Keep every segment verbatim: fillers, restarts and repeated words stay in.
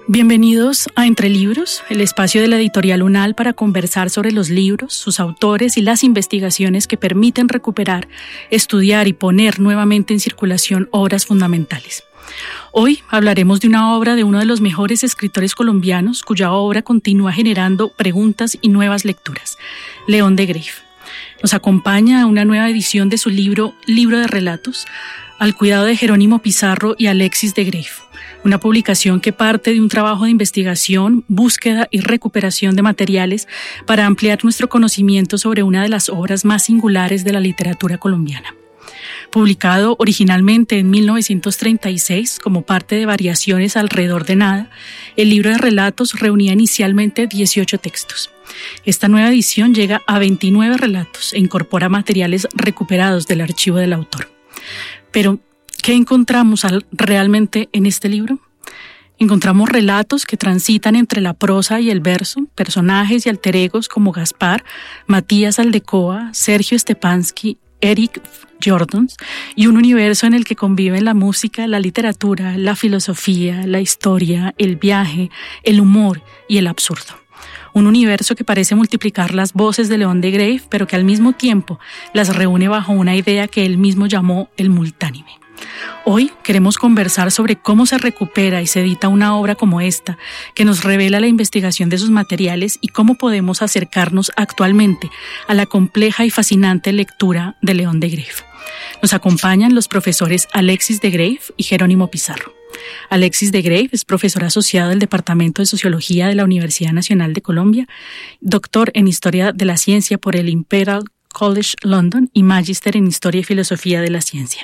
Bienvenidos a Entre Libros, el espacio de la editorial UNAL para conversar sobre los libros, sus autores y las investigaciones que permiten recuperar, estudiar y poner nuevamente en circulación obras fundamentales. Hoy hablaremos de una obra de uno de los mejores escritores colombianos, cuya obra continúa generando preguntas y nuevas lecturas, León de Greiff. Nos acompaña a una nueva edición de su libro Libro de Relatos, al cuidado de Jerónimo Pizarro y Alexis de Greiff, una publicación que parte de un trabajo de investigación, búsqueda y recuperación de materiales para ampliar nuestro conocimiento sobre una de las obras más singulares de la literatura colombiana. Publicado originalmente en mil novecientos treinta y seis como parte de Variaciones alrededor de nada, el libro de relatos reunía inicialmente dieciocho textos. Esta nueva edición llega a veintinueve relatos e incorpora materiales recuperados del archivo del autor. Pero, ¿qué encontramos al, realmente en este libro? Encontramos relatos que transitan entre la prosa y el verso, personajes y alter egos como Gaspar, Matías Aldecoa, Sergio Stepanski, Eric Jordans, y un universo en el que conviven la música, la literatura, la filosofía, la historia, el viaje, el humor y el absurdo. Un universo que parece multiplicar las voces de León de Greiff, pero que al mismo tiempo las reúne bajo una idea que él mismo llamó el multánime. Hoy queremos conversar sobre cómo se recupera y se edita una obra como esta, que nos revela la investigación de sus materiales y cómo podemos acercarnos actualmente a la compleja y fascinante lectura de León de Greiff. Nos acompañan los profesores Alexis de Greiff y Jerónimo Pizarro. Alexis de Greiff es profesor asociado del Departamento de Sociología de la Universidad Nacional de Colombia, doctor en Historia de la Ciencia por el Imperial College London y magíster en Historia y Filosofía de la Ciencia.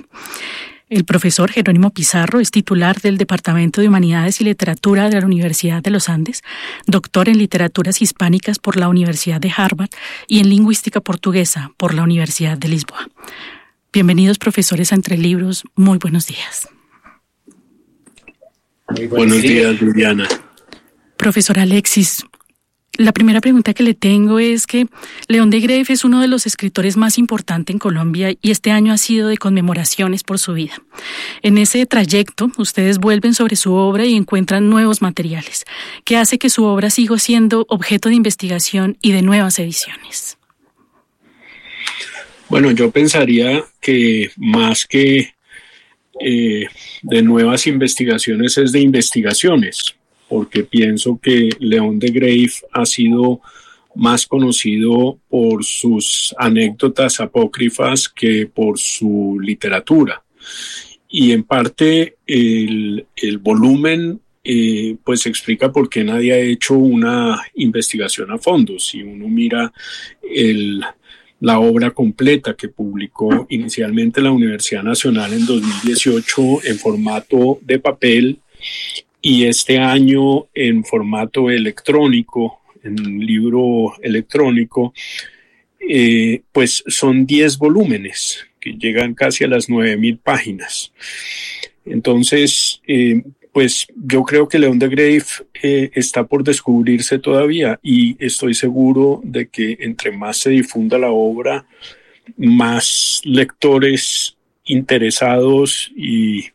El profesor Jerónimo Pizarro es titular del Departamento de Humanidades y Literatura de la Universidad de los Andes, doctor en Literaturas Hispánicas por la Universidad de Harvard y en Lingüística Portuguesa por la Universidad de Lisboa. Bienvenidos, profesores, a Entre Libros. Muy buenos días. Muy buenos días, Liliana. Profesor Alexis, la primera pregunta que le tengo es que León de Greiff es uno de los escritores más importantes en Colombia y este año ha sido de conmemoraciones por su vida. En ese trayecto, ustedes vuelven sobre su obra y encuentran nuevos materiales, que hace que su obra siga siendo objeto de investigación y de nuevas ediciones. Bueno, yo pensaría que más que eh, de nuevas investigaciones es de investigaciones, porque pienso que León de Greiff ha sido más conocido por sus anécdotas apócrifas que por su literatura. Y en parte el, el volumen eh, pues explica por qué nadie ha hecho una investigación a fondo. Si uno mira el... la obra completa que publicó inicialmente la Universidad Nacional en dos mil dieciocho en formato de papel y este año en formato electrónico, en libro electrónico, eh, pues son diez volúmenes que llegan casi a las nueve mil páginas. Entonces, eh, pues yo creo que León de Greiff eh, está por descubrirse todavía y estoy seguro de que entre más se difunda la obra, más lectores interesados y,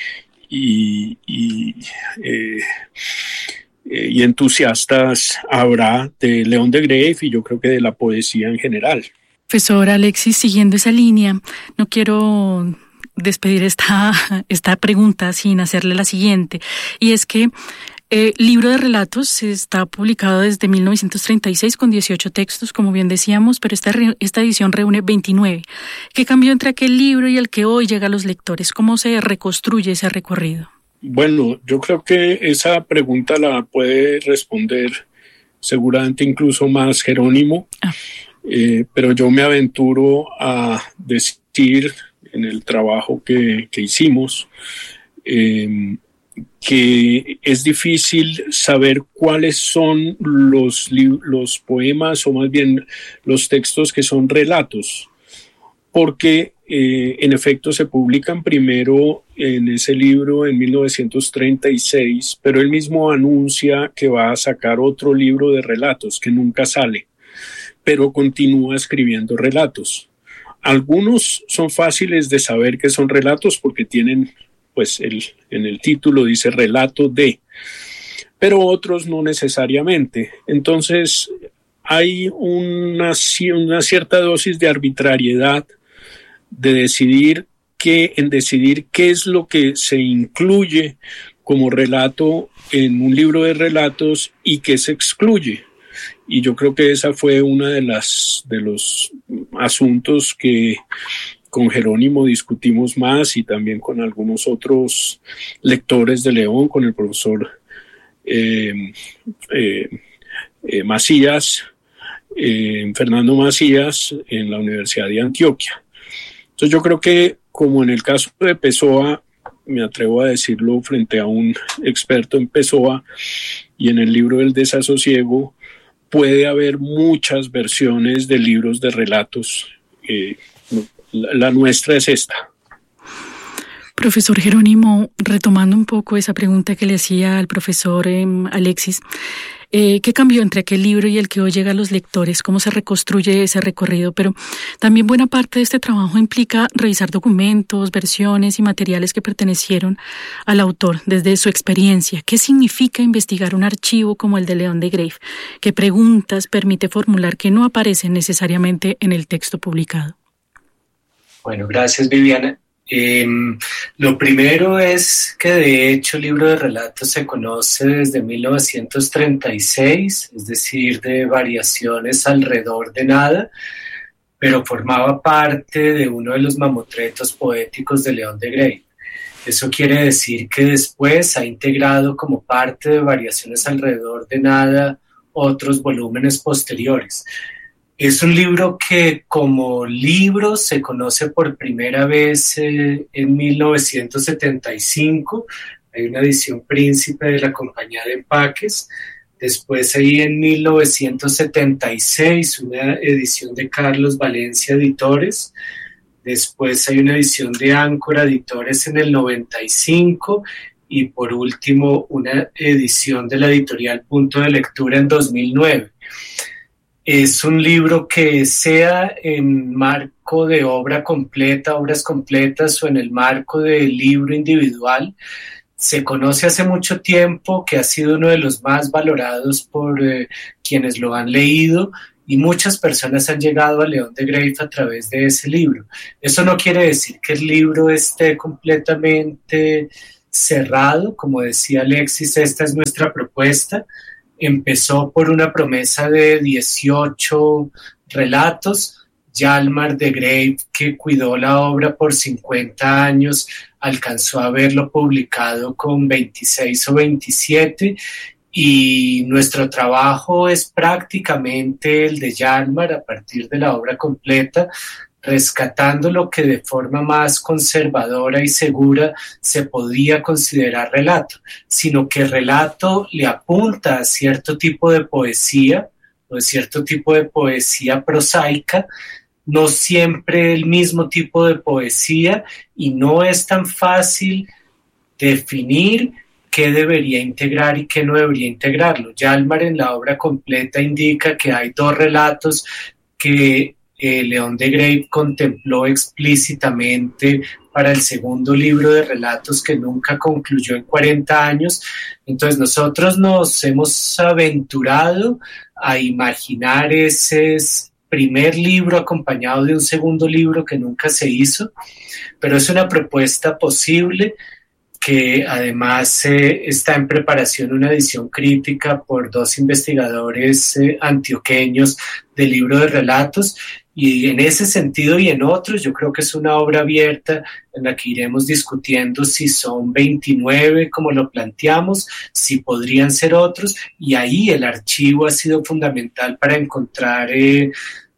y, y, eh, eh, y entusiastas habrá de León de Greiff y yo creo que de la poesía en general. Profesor Alexis, siguiendo esa línea, no quiero despedir esta, esta pregunta sin hacerle la siguiente, y es que el eh, libro de relatos está publicado desde mil novecientos treinta y seis con dieciocho textos, como bien decíamos, pero esta, esta edición reúne veintinueve. ¿Qué cambió entre aquel libro y el que hoy llega a los lectores? ¿Cómo se reconstruye ese recorrido? Bueno, yo creo que esa pregunta la puede responder seguramente incluso más Jerónimo, ah. eh, pero yo me aventuro a decir en el trabajo que, que hicimos, eh, que es difícil saber cuáles son los, los poemas o más bien los textos que son relatos, porque eh, en efecto se publican primero en ese libro en mil novecientos treinta y seis, pero él mismo anuncia que va a sacar otro libro de relatos que nunca sale, pero continúa escribiendo relatos. Algunos son fáciles de saber que son relatos porque tienen, pues el, en el título dice relato de. pero otros no necesariamente. Entonces hay una, una cierta dosis de arbitrariedad de decidir qué, en decidir qué es lo que se incluye como relato en un libro de relatos y qué se excluye. Y yo creo que esa fue una de las de los asuntos que con Jerónimo discutimos más, y también con algunos otros lectores de León, con el profesor eh, eh, eh, Macías, eh, Fernando Macías, en la Universidad de Antioquia. Entonces yo creo que, como en el caso de Pessoa, me atrevo a decirlo frente a un experto en Pessoa, y en el libro del desasosiego, puede haber muchas versiones de libros de relatos. Eh, la, la nuestra es esta. Profesor Jerónimo, retomando un poco esa pregunta que le hacía al profesor eh, Alexis, eh, ¿qué cambió entre aquel libro y el que hoy llega a los lectores? ¿Cómo se reconstruye ese recorrido? Pero también buena parte de este trabajo implica revisar documentos, versiones y materiales que pertenecieron al autor desde su experiencia. ¿Qué significa investigar un archivo como el de León de Greiff? ¿Qué preguntas permite formular que no aparecen necesariamente en el texto publicado? Bueno, gracias, Viviana. Eh, lo primero es que de hecho el libro de relatos se conoce desde mil novecientos treinta y seis, es decir, de variaciones alrededor de nada, pero formaba parte de uno de los mamotretos poéticos de León de Greiff. Eso quiere decir que después ha integrado como parte de variaciones alrededor de nada otros volúmenes posteriores. Es un libro que como libro se conoce por primera vez eh, en mil novecientos setenta y cinco. Hay una edición príncipe de la Compañía de Empaques. Después hay en mil novecientos setenta y seis una edición de Carlos Valencia Editores. Después hay una edición de Áncora Editores en el noventa y cinco. Y por último una edición de la editorial Punto de Lectura en dos mil nueve. Es un libro que, sea en marco de obra completa, obras completas, o en el marco de libro individual, se conoce hace mucho tiempo que ha sido uno de los más valorados por eh, quienes lo han leído, y muchas personas han llegado a León de Greiff a través de ese libro. Eso no quiere decir que el libro esté completamente cerrado. Como decía Alexis, esta es nuestra propuesta. Empezó por una promesa de dieciocho relatos. Hjalmar de Greiff, que cuidó la obra por cincuenta años, alcanzó a verlo publicado con veintiséis o veintisiete, y nuestro trabajo es prácticamente el de Hjalmar a partir de la obra completa, rescatando lo que de forma más conservadora y segura se podía considerar relato, sino que relato le apunta a cierto tipo de poesía, o de cierto tipo de poesía prosaica, no siempre el mismo tipo de poesía, y no es tan fácil definir qué debería integrar y qué no debería integrarlo. Hjalmar en la obra completa indica que hay dos relatos que Eh, León de Greiff contempló explícitamente para el segundo libro de relatos, que nunca concluyó en cuarenta años. Entonces nosotros nos hemos aventurado a imaginar ese primer libro acompañado de un segundo libro que nunca se hizo, pero es una propuesta posible, que además eh, está en preparación una edición crítica por dos investigadores eh, antioqueños del libro de relatos. Y en ese sentido y en otros, yo creo que es una obra abierta en la que iremos discutiendo si son veintinueve, como lo planteamos, si podrían ser otros, y ahí el archivo ha sido fundamental para encontrar eh,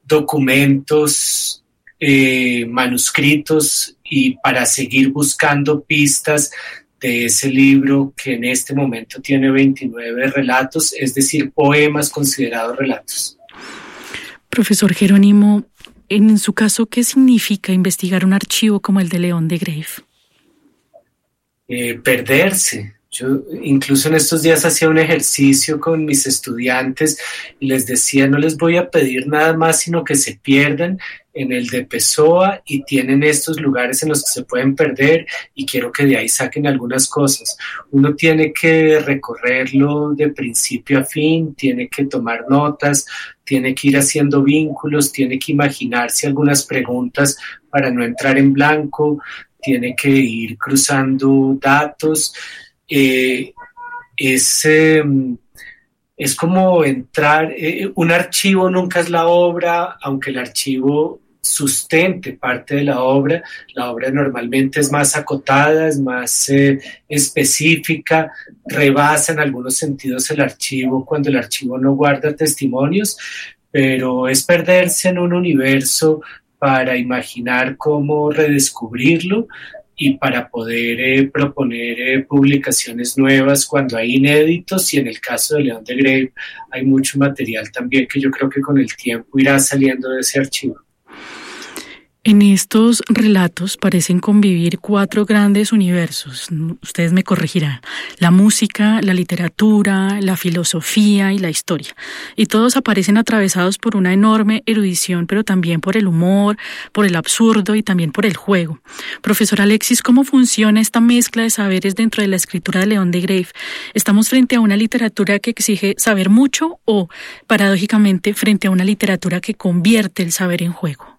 documentos, eh, manuscritos, y para seguir buscando pistas de ese libro que en este momento tiene veintinueve relatos, es decir, poemas considerados relatos. Profesor Jerónimo, en su caso, ¿qué significa investigar un archivo como el de León de Greiff? Eh, perderse, Yo incluso en estos días hacía un ejercicio con mis estudiantes y les decía, no les voy a pedir nada más sino que se pierdan en el de Pessoa y tienen estos lugares en los que se pueden perder y quiero que de ahí saquen algunas cosas. Uno tiene que recorrerlo de principio a fin, tiene que tomar notas, tiene que ir haciendo vínculos, tiene que imaginarse algunas preguntas para no entrar en blanco, tiene que ir cruzando datos. Eh, es, eh, es como entrar, eh, un archivo nunca es la obra, aunque el archivo sustente parte de la obra, la obra normalmente es más acotada, es más eh, específica, rebasa en algunos sentidos el archivo cuando el archivo no guarda testimonios, pero es perderse en un universo para imaginar cómo redescubrirlo y para poder eh, proponer eh, publicaciones nuevas cuando hay inéditos, y en el caso de León Degrave hay mucho material también que yo creo que con el tiempo irá saliendo de ese archivo. En estos relatos parecen convivir cuatro grandes universos, ustedes me corregirán: la música, la literatura, la filosofía y la historia. Y todos aparecen atravesados por una enorme erudición, pero también por el humor, por el absurdo y también por el juego. Profesor Alexis, ¿cómo funciona esta mezcla de saberes dentro de la escritura de León Degrave? ¿Estamos frente a una literatura que exige saber mucho o, paradójicamente, frente a una literatura que convierte el saber en juego?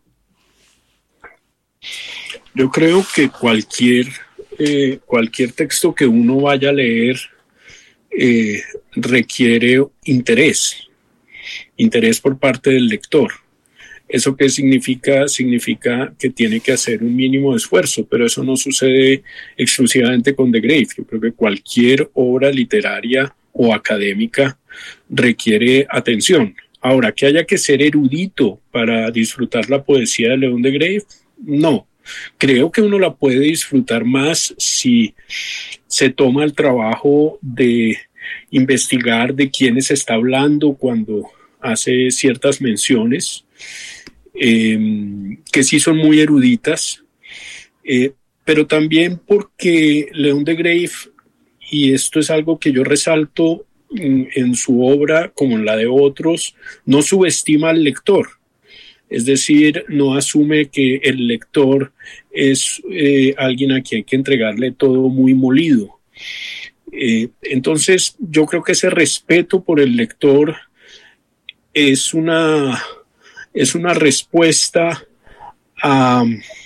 Yo creo que cualquier, eh, cualquier texto que uno vaya a leer eh, requiere interés, interés por parte del lector. ¿Eso qué significa? Significa que tiene que hacer un mínimo de esfuerzo, pero eso no sucede exclusivamente con Degrave. Yo creo que cualquier obra literaria o académica requiere atención. Ahora, que haya que ser erudito para disfrutar la poesía de León Degrave, no. Creo que uno la puede disfrutar más si se toma el trabajo de investigar de quiénes está hablando cuando hace ciertas menciones, eh, que sí son muy eruditas, eh, pero también porque León Degrave, y esto es algo que yo resalto en, en su obra como en la de otros, no subestima al lector. Es decir, no asume que el lector es eh, alguien a quien hay que entregarle todo muy molido. Eh, entonces, yo creo que ese respeto por el lector es una, es una respuesta a,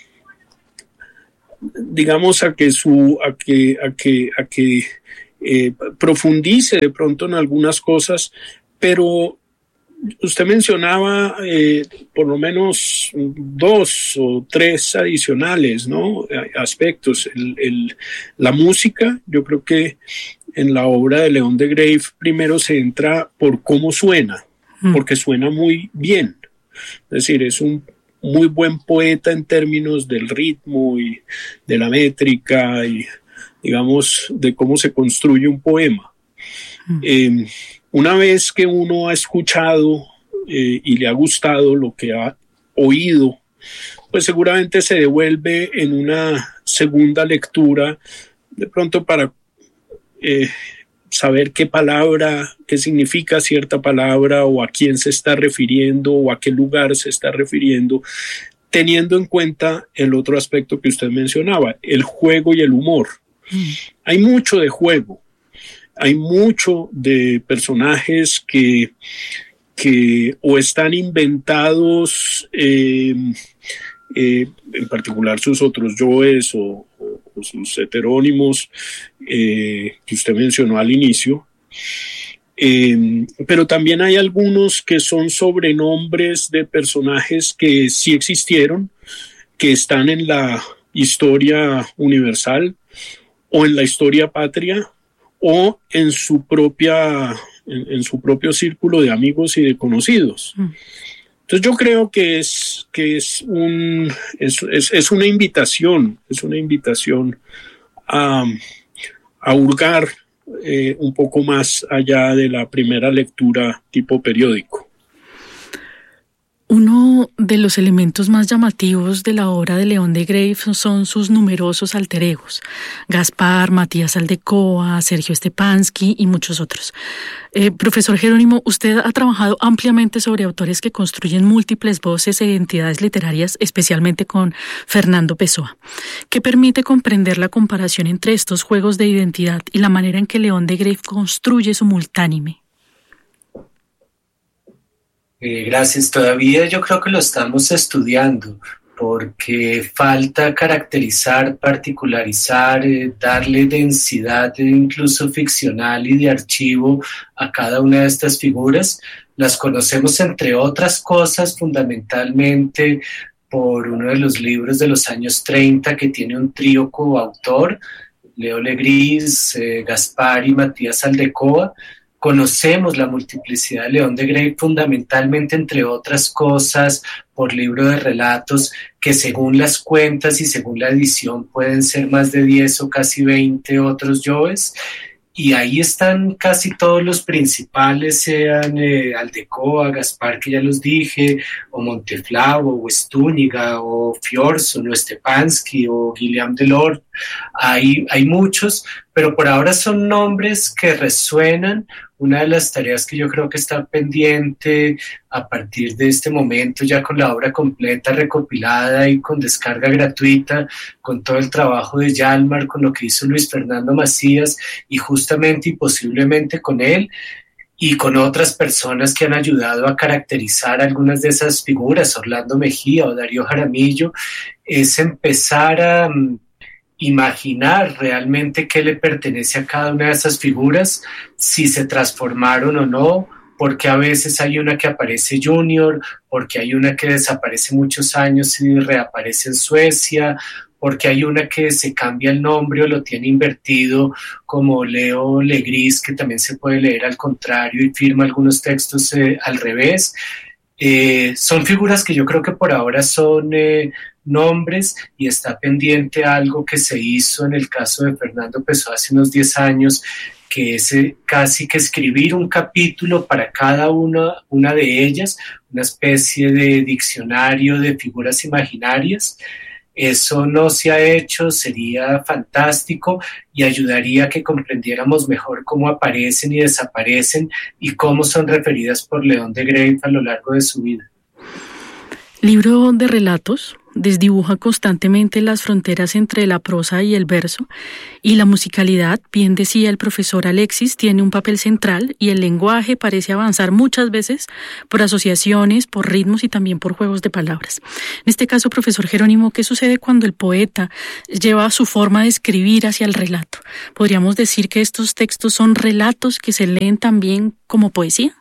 digamos, a que su, a que, a que, a que eh, profundice de pronto en algunas cosas, pero usted mencionaba eh, por lo menos dos o tres adicionales, ¿no? Aspectos. El, el, la música, yo creo que en la obra de León Degrave primero se entra por cómo suena, mm. porque suena muy bien. Es decir, es un muy buen poeta en términos del ritmo y de la métrica y, digamos, de cómo se construye un poema. Mm. Eh, Una vez que uno ha escuchado eh, y le ha gustado lo que ha oído, pues seguramente se devuelve en una segunda lectura, de pronto para eh, saber qué palabra, qué significa cierta palabra o a quién se está refiriendo o a qué lugar se está refiriendo, teniendo en cuenta el otro aspecto que usted mencionaba, el juego y el humor. Mm. Hay mucho de juego. Hay mucho de personajes que, que o están inventados, eh, eh, en particular sus otros yoes o, o, o sus heterónimos eh, que usted mencionó al inicio, eh, pero también hay algunos que son sobrenombres de personajes que sí existieron, que están en la historia universal o en la historia patria, o en su propia, en, en su propio círculo de amigos y de conocidos. Mm. Entonces yo creo que es, que es, un, es, es, es una invitación, es una invitación a, a hurgar eh, un poco más allá de la primera lectura tipo periódico. Uno de los elementos más llamativos de la obra de León Degrave son sus numerosos alter egos: Gaspar, Matías Aldecoa, Sergio Stepanski y muchos otros. Eh, profesor Jerónimo, usted ha trabajado ampliamente sobre autores que construyen múltiples voces e identidades literarias, especialmente con Fernando Pessoa. ¿Qué permite comprender la comparación entre estos juegos de identidad y la manera en que León Degrave construye su multánime? Eh, gracias. Todavía yo creo que lo estamos estudiando porque falta caracterizar, particularizar, eh, darle densidad incluso ficcional y de archivo a cada una de estas figuras. Las conocemos, entre otras cosas, fundamentalmente por uno de los libros de los años treinta que tiene un trío coautor, Leo Legris, eh, Gaspar y Matías Aldecoa. Conocemos la multiplicidad de León Degrave fundamentalmente, entre otras cosas, por libro de relatos que, según las cuentas y según la edición, pueden ser más de diez o casi veinte otros yoes. Y ahí están casi todos los principales, sean eh, Aldecoa, Gaspar, que ya los dije, o Monteflavo, o Stúñiga, o Fiorson, o Stepanski, o Guillaume Delord. Hay, hay muchos, pero por ahora son nombres que resuenan. Una de las tareas que yo creo que está pendiente a partir de este momento, ya con la obra completa, recopilada y con descarga gratuita, con todo el trabajo de Yalmar, con lo que hizo Luis Fernando Macías, y justamente y posiblemente con él, y con otras personas que han ayudado a caracterizar algunas de esas figuras, Orlando Mejía o Darío Jaramillo, es empezar a um, imaginar realmente qué le pertenece a cada una de esas figuras, si se transformaron o no, porque a veces hay una que aparece junior, porque hay una que desaparece muchos años y reaparece en Suecia, porque hay una que se cambia el nombre o lo tiene invertido, como Leo Legris, que también se puede leer al contrario y firma algunos textos eh, al revés. Eh, son figuras que yo creo que por ahora son eh, nombres, y está pendiente algo que se hizo en el caso de Fernando Pessoa hace unos diez años, que es eh, casi que escribir un capítulo para cada una, una de ellas, una especie de diccionario de figuras imaginarias. Eso no se ha hecho, sería fantástico y ayudaría a que comprendiéramos mejor cómo aparecen y desaparecen y cómo son referidas por León Degrave a lo largo de su vida. Libro de relatos desdibuja constantemente las fronteras entre la prosa y el verso, y la musicalidad, bien decía el profesor Alexis, tiene un papel central, y el lenguaje parece avanzar muchas veces por asociaciones, por ritmos y también por juegos de palabras. En este caso, profesor Jerónimo, ¿qué sucede cuando el poeta lleva su forma de escribir hacia el relato? ¿Podríamos decir que estos textos son relatos que se leen también como poesía?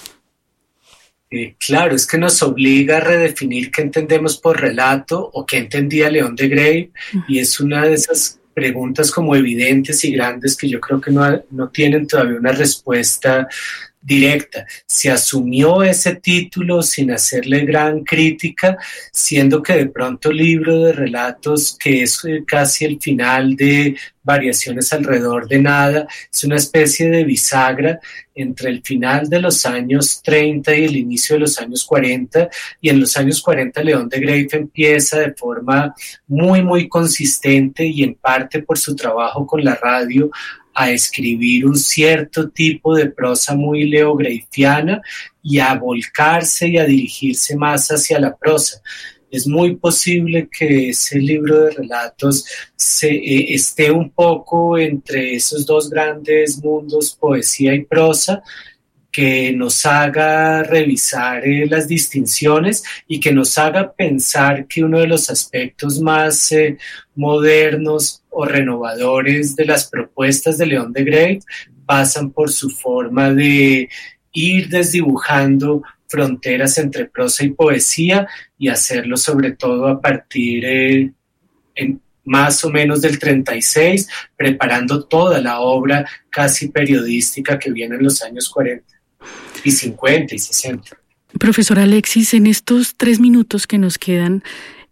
Eh, claro, es que nos obliga a redefinir qué entendemos por relato o qué entendía León Degrave, uh-huh. Y es una de esas preguntas como evidentes y grandes que yo creo que no, no tienen todavía una respuesta directa. Se asumió ese título sin hacerle gran crítica, siendo que de pronto el libro de relatos, que es casi el final de Variaciones alrededor de nada, es una especie de bisagra entre el final de los años treinta y el inicio de los años cuarenta, y en los años cuarenta León Degrave empieza de forma muy muy consistente, y en parte por su trabajo con la radio, a escribir un cierto tipo de prosa muy leografiana y a volcarse y a dirigirse más hacia la prosa. Es muy posible que ese libro de relatos se, eh, esté un poco entre esos dos grandes mundos, poesía y prosa, que nos haga revisar eh, las distinciones y que nos haga pensar que uno de los aspectos más eh, modernos o renovadores de las propuestas de León Degrave pasan por su forma de ir desdibujando fronteras entre prosa y poesía, y hacerlo sobre todo a partir eh, en, más o menos del treinta y seis, preparando toda la obra casi periodística que viene en los años cuarenta y cincuenta y sesenta. Profesor Alexis, en estos tres minutos que nos quedan,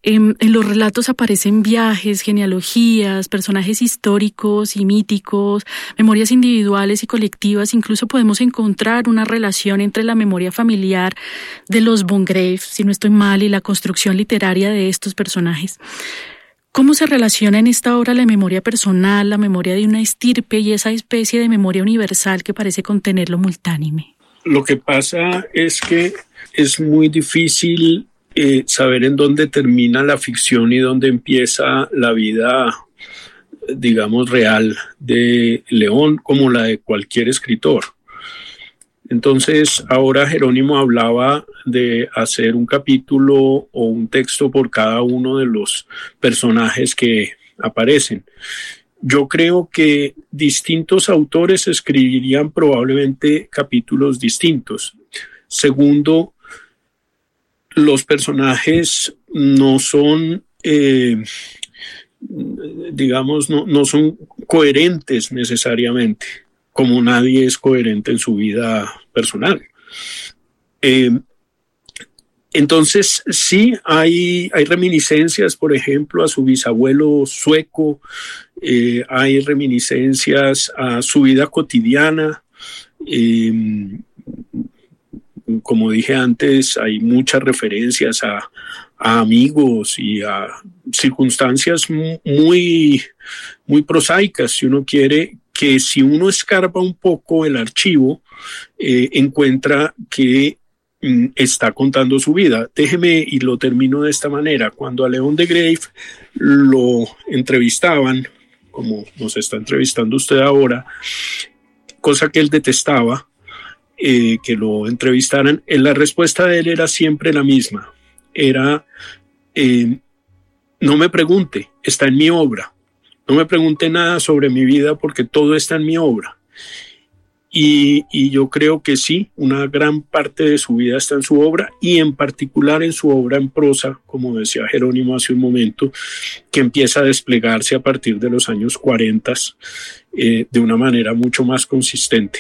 En, en los relatos aparecen viajes, genealogías, personajes históricos y míticos, memorias individuales y colectivas. Incluso podemos encontrar una relación entre la memoria familiar de los von Greif, si no estoy mal, y la construcción literaria de estos personajes. ¿Cómo se relaciona en esta obra la memoria personal, la memoria de una estirpe y esa especie de memoria universal que parece contener lo multánime? Lo que pasa es que es muy difícil Eh, saber en dónde termina la ficción y dónde empieza la vida, digamos, real de León, como la de cualquier escritor. Entonces, ahora Jerónimo hablaba de hacer un capítulo o un texto por cada uno de los personajes que aparecen. Yo creo que distintos autores escribirían probablemente capítulos distintos. Segundo, los personajes no son, eh, digamos, no, no son coherentes necesariamente, como nadie es coherente en su vida personal. Eh, entonces, sí, hay, hay reminiscencias, por ejemplo, a su bisabuelo sueco, eh, hay reminiscencias a su vida cotidiana. Eh, Como dije antes, hay muchas referencias a, a amigos y a circunstancias muy, muy prosaicas, si uno quiere, que si uno escarba un poco el archivo, eh, encuentra que mm, está contando su vida. Déjeme y lo termino de esta manera. Cuando a León de Greif lo entrevistaban, como nos está entrevistando usted ahora, cosa que él detestaba, Eh, que lo entrevistaran, eh, la respuesta de él era siempre la misma. Era, eh, no me pregunte, está en mi obra. No me pregunte nada sobre mi vida porque todo está en mi obra. Y, y yo creo que sí, una gran parte de su vida está en su obra y en particular en su obra en prosa, como decía Jerónimo hace un momento, que empieza a desplegarse a partir de los años cuarenta eh, de una manera mucho más consistente.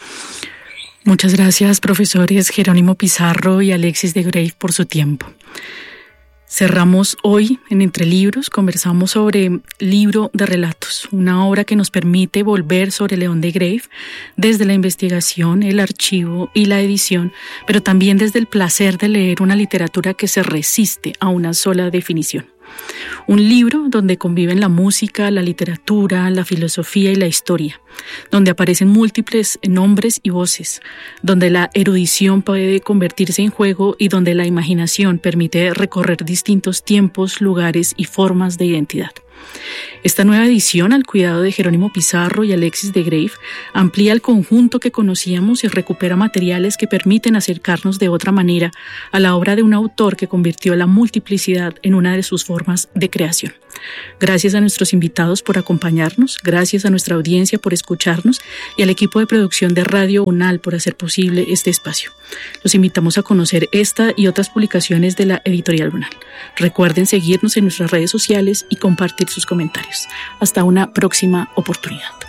Muchas gracias, profesores Jerónimo Pizarro y Alexis de Greif, por su tiempo. Cerramos hoy en Entre Libros, conversamos sobre Libro de Relatos, una obra que nos permite volver sobre León de Greif desde la investigación, el archivo y la edición, pero también desde el placer de leer una literatura que se resiste a una sola definición. Un libro donde conviven la música, la literatura, la filosofía y la historia, donde aparecen múltiples nombres y voces, donde la erudición puede convertirse en juego y donde la imaginación permite recorrer distintos tiempos, lugares y formas de identidad. Esta nueva edición, al cuidado de Jerónimo Pizarro y Alexis de Greif, amplía el conjunto que conocíamos y recupera materiales que permiten acercarnos de otra manera a la obra de un autor que convirtió la multiplicidad en una de sus formas de creación. Gracias a nuestros invitados por acompañarnos, gracias a nuestra audiencia por escucharnos y al equipo de producción de Radio UNAL por hacer posible este espacio. Los invitamos a conocer esta y otras publicaciones de la Editorial UNAL. Recuerden seguirnos en nuestras redes sociales y compartir sus comentarios. Hasta una próxima oportunidad.